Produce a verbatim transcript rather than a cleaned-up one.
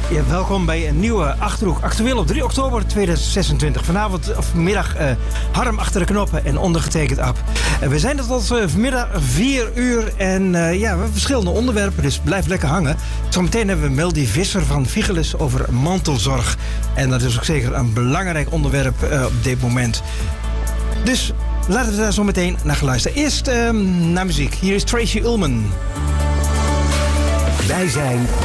Ja, welkom bij een nieuwe Achterhoek. Actueel op drie oktober tweeduizend zesentwintig. Vanavond of vanmiddag uh, Harm achter de knoppen en ondergetekend Ab. Uh, we zijn er tot uh, vanmiddag vier uur en uh, ja, we hebben verschillende onderwerpen, dus blijf lekker hangen. Zometeen hebben we Meldy Visser van Vigelis over mantelzorg. En dat is ook zeker een belangrijk onderwerp uh, op dit moment. Dus laten we daar zo meteen naar gaan luisteren. Eerst uh, naar muziek. Hier is Tracy Ullman. Wij zijn